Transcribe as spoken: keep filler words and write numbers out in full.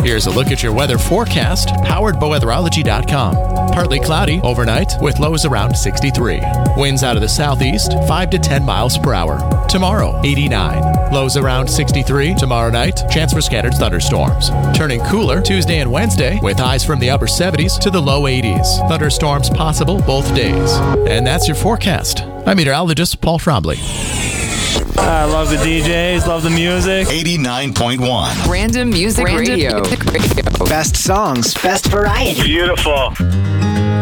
Here's a look at your weather forecast, powered by weatherology dot com. Partly cloudy overnight with lows around sixty-three. Winds out of the southeast, five to ten miles per hour. Tomorrow, eighty-nine. Lows around sixty-three. Tomorrow night, chance for scattered thunderstorms. Turning cooler Tuesday and Wednesday with highs from the upper seventies to the low eighties. Thunderstorms possible both days. And that's your forecast. I'm meteorologist Paul Trombley. I love the D Js, love the music. eighty-nine point one. Random Music Random Radio. Music Radio. Best songs, best variety. Beautiful.